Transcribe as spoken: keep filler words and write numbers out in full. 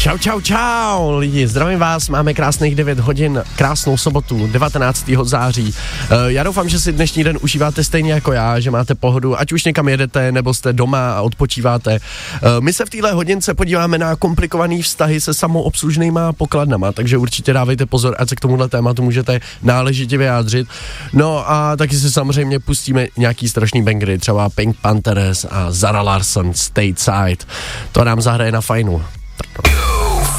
Čau, čau, čau, lidi, zdravím vás, máme krásných devět hodin, krásnou sobotu, devatenáctého září. Já doufám, že si dnešní den užíváte stejně jako já, že máte pohodu, ať už někam jedete, nebo jste doma a odpočíváte. My se v téhle hodince podíváme na komplikovaný vztahy se samoobslužnýma pokladnama, takže určitě dávejte pozor, ať se k tomuhle tématu můžete náležitě vyjádřit. No a taky si samozřejmě pustíme nějaký strašný bangry, třeba Pink Panthers a Zara Larsson, Stateside. To nám zahraje na fajnu.